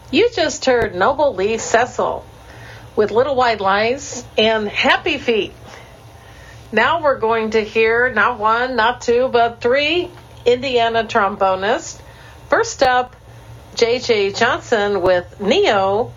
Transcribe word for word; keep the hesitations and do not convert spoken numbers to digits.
You just heard Noble Lee Cecil with Little White Lies and Happy Feet. Now we're going to hear not one, not two, but three Indiana trombonists. First up, J J Johnson with Neo